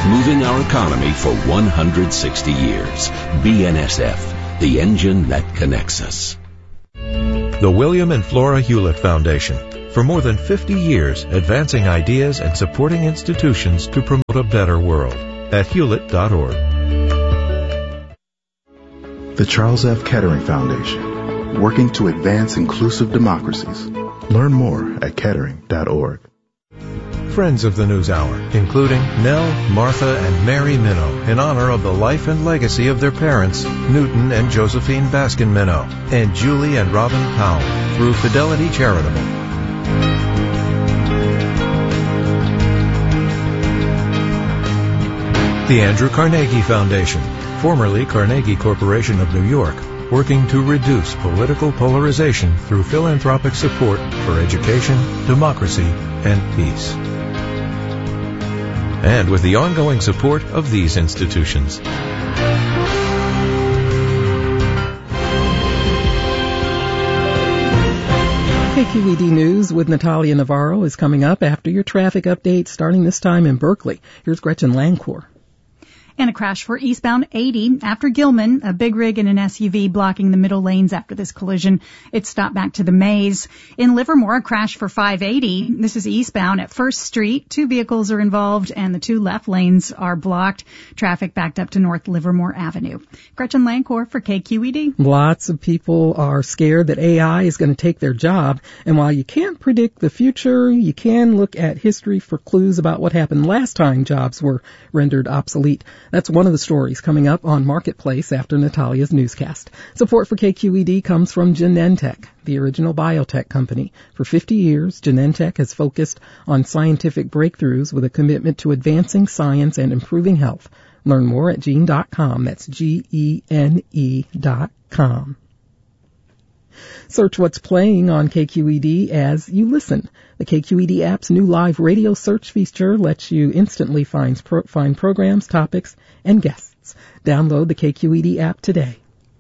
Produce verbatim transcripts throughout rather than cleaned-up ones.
moving our economy for one hundred sixty years. B N S F, the engine that connects us. The William and Flora Hewlett Foundation. For more than fifty years, advancing ideas and supporting institutions to promote a better world. At hewlett dot org. The Charles F. Kettering Foundation, working to advance inclusive democracies. Learn more at kettering dot org. Friends of the News Hour, including Nell, Martha, and Mary Minow, in honor of the life and legacy of their parents, Newton and Josephine Baskin Minow, and Julie and Robin Powell, through Fidelity Charitable. The Andrew Carnegie Foundation, formerly Carnegie Corporation of New York, working to reduce political polarization through philanthropic support for education, democracy, and peace. And with the ongoing support of these institutions. K Q E D News with Natalia Navarro is coming up after your traffic update, starting this time in Berkeley. Here's Gretchen Lancourt. And a crash for eastbound eighty after Gilman, a big rig and an S U V blocking the middle lanes after this collision. It stopped back to the maze. In Livermore, a crash for five eighty. This is eastbound at First Street. Two vehicles are involved and the two left lanes are blocked. Traffic backed up to North Livermore Avenue. Gretchen Lancourt for K Q E D. Lots of people are scared that A I is going to take their job. And while you can't predict the future, you can look at history for clues about what happened last time jobs were rendered obsolete. That's one of the stories coming up on Marketplace after Natalia's newscast. Support for K Q E D comes from Genentech, the original biotech company. For fifty years, Genentech has focused on scientific breakthroughs with a commitment to advancing science and improving health. Learn more at gene dot com. That's G E N E dot com. Search what's playing on K Q E D as you listen. The K Q E D app's new live radio search feature lets you instantly find, pro- find programs, topics, and guests. Download the K Q E D app today.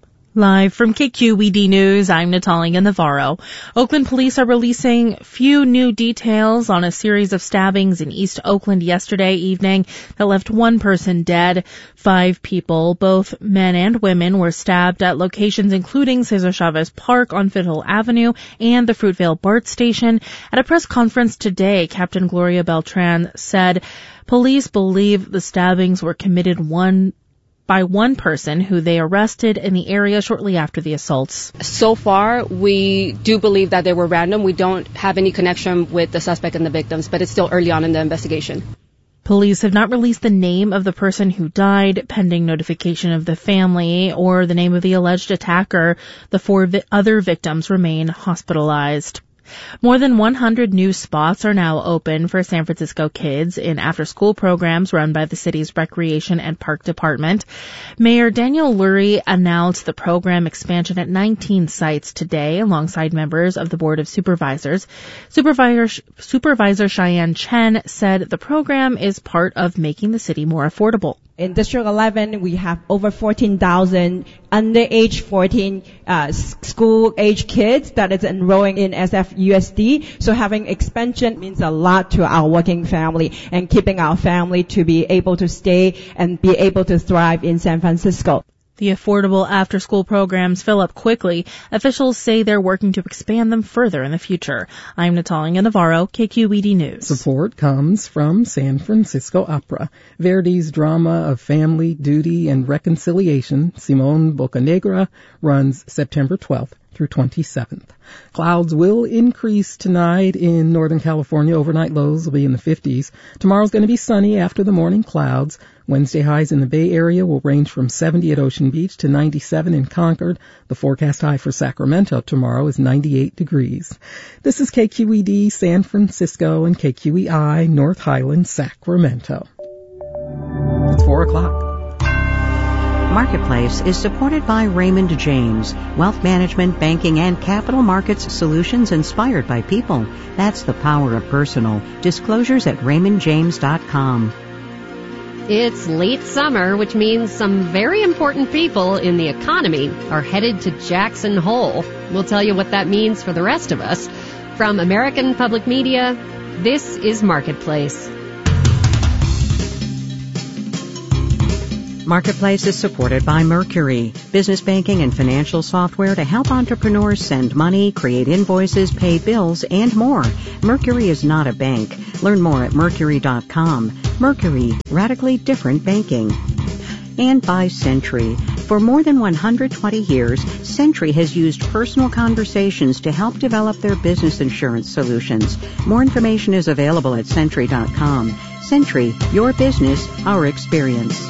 Live from K Q E D News, I'm Natalia Navarro. Oakland police are releasing few new details on a series of stabbings in East Oakland yesterday evening that left one person dead. Five people, both men and women, were stabbed at locations including Cesar Chavez Park on Foothill Avenue and the Fruitvale BART station. At a press conference today, Captain Gloria Beltran said police believe the stabbings were committed one by one person who they arrested in the area shortly after the assaults. So far, we do believe that they were random. We don't have any connection with the suspect and the victims, but it's still early on in the investigation. Police have not released the name of the person who died, pending notification of the family, or the name of the alleged attacker. The four vi- other victims remain hospitalized. More than one hundred new spots are now open for San Francisco kids in after-school programs run by the city's Recreation and Park Department. Mayor Daniel Lurie announced the program expansion at nineteen sites today alongside members of the Board of Supervisors. Supervisor, Supervisor Cheyenne Chen said the program is part of making the city more affordable. In District eleven, we have over fourteen thousand under age fourteen uh, school-age kids that is enrolling in S F U S D. So having expansion means a lot to our working family and keeping our family to be able to stay and be able to thrive in San Francisco. The affordable after-school programs fill up quickly. Officials say they're working to expand them further in the future. I'm Natalia Navarro, K Q E D News. Support comes from San Francisco Opera. Verdi's drama of family, duty, and reconciliation, Simón Bocanegra, runs September twelfth through twenty-seventh. Clouds will increase tonight in Northern California. Overnight lows will be in the fifties. Tomorrow's going to be sunny after the morning clouds. Wednesday highs in the Bay Area will range from seventy at Ocean Beach to ninety-seven in Concord. The forecast high for Sacramento tomorrow is ninety-eight degrees. This is K Q E D San Francisco and K Q E I North Highland, Sacramento. It's four o'clock. Marketplace is supported by Raymond James, wealth management, banking, and capital markets solutions inspired by people. That's the power of personal. Disclosures at raymond james dot com. It's late summer, which means some very important people in the economy are headed to Jackson Hole. We'll tell you what that means for the rest of us. From American Public Media, this is Marketplace. Marketplace is supported by Mercury, business banking and financial software to help entrepreneurs send money, create invoices, pay bills, and more. Mercury is not a bank. Learn more at mercury dot com. Mercury, radically different banking. And by Sentry. For more than one hundred twenty years, Sentry has used personal conversations to help develop their business insurance solutions. More information is available at sentry dot com. Sentry, your business, our experience.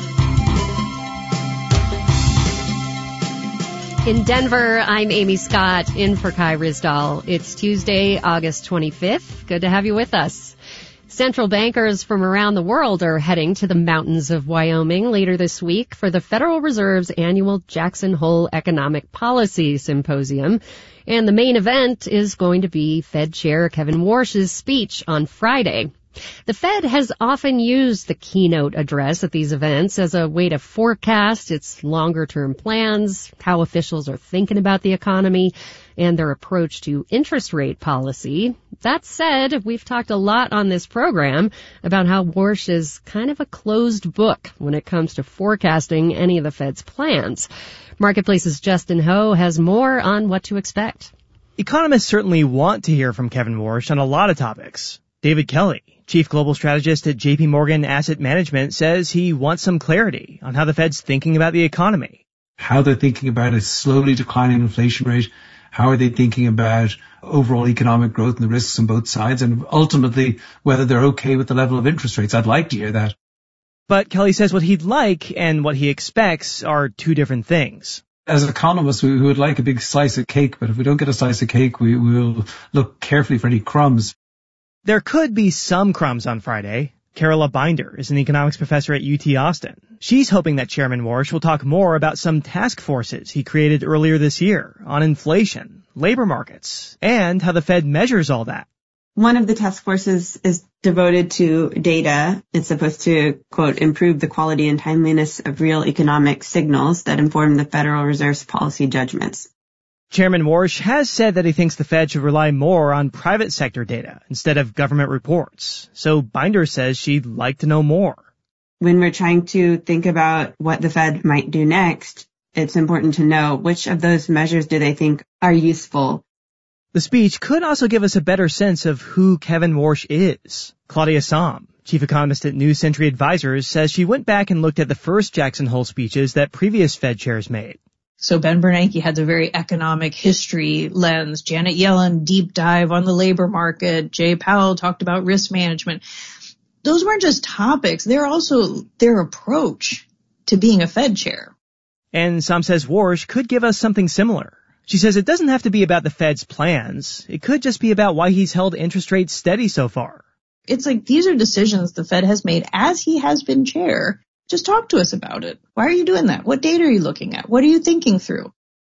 In Denver, I'm Amy Scott, in for Kai Rizdal. It's Tuesday, August twenty-fifth. Good to have you with us. Central bankers from around the world are heading to the mountains of Wyoming later this week for the Federal Reserve's annual Jackson Hole Economic Policy Symposium. And the main event is going to be Fed Chair Kevin Warsh's speech on Friday. The Fed has often used the keynote address at these events as a way to forecast its longer-term plans, how officials are thinking about the economy, and their approach to interest rate policy. That said, we've talked a lot on this program about how Warsh is kind of a closed book when it comes to forecasting any of the Fed's plans. Marketplace's Justin Ho has more on what to expect. Economists certainly want to hear from Kevin Warsh on a lot of topics. David Kelly, Chief Global Strategist at J P Morgan Asset Management, says he wants some clarity on how the Fed's thinking about the economy. How they're thinking about a slowly declining inflation rate. How are they thinking about overall economic growth and the risks on both sides? And ultimately, whether they're okay with the level of interest rates. I'd like to hear that. But Kelly says what he'd like and what he expects are two different things. As economists, we would like a big slice of cake, but if we don't get a slice of cake, we will look carefully for any crumbs. There could be some crumbs on Friday. Carola Binder is an economics professor at U T Austin. She's hoping that Chairman Warsh will talk more about some task forces he created earlier this year on inflation, labor markets, and how the Fed measures all that. One of the task forces is devoted to data. It's supposed to, quote, improve the quality and timeliness of real economic signals that inform the Federal Reserve's policy judgments. Chairman Warsh has said that he thinks the Fed should rely more on private sector data instead of government reports. So Binder says she'd like to know more. When we're trying to think about what the Fed might do next, it's important to know which of those measures do they think are useful. The speech could also give us a better sense of who Kevin Warsh is. Claudia Sahm, chief economist at New Century Advisors, says she went back and looked at the first Jackson Hole speeches that previous Fed chairs made. So Ben Bernanke had the very economic history lens. Janet Yellen, deep dive on the labor market. Jay Powell talked about risk management. Those weren't just topics. They're also their approach to being a Fed chair. And Sam says Warsh could give us something similar. She says it doesn't have to be about the Fed's plans. It could just be about why he's held interest rates steady so far. It's like these are decisions the Fed has made as he has been chair. Just talk to us about it. Why are you doing that? What data are you looking at? What are you thinking through?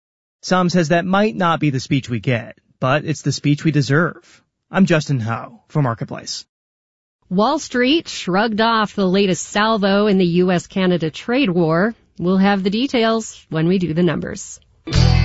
Sam says that might not be the speech we get, but it's the speech we deserve. I'm Justin Ho for Marketplace. Wall Street shrugged off the latest salvo in the U S Canada trade war. We'll have the details when we do the numbers.